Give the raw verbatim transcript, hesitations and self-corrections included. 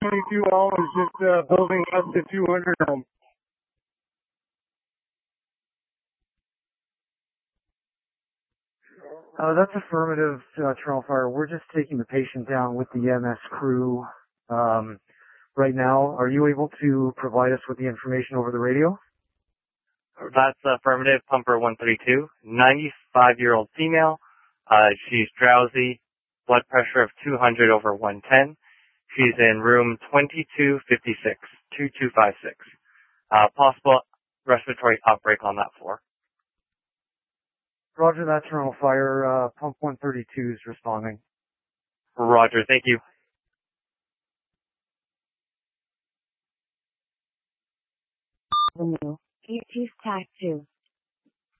twenty-two all is just uh, building up to two hundred of them. Uh, that's affirmative, uh, Toronto Fire. We're just taking the patient down with the E M S crew um, right now. Are you able to provide us with the information over the radio? That's affirmative, pumper one thirty-two, ninety-five-year-old female. Uh, she's drowsy, blood pressure of two hundred over one ten. She's in room twenty-two fifty-six, two two five six. Uh, possible respiratory outbreak on that floor. Roger that, Toronto Fire. Uh, pump one thirty-two is responding. Roger, thank you. Avenue, East Tac two.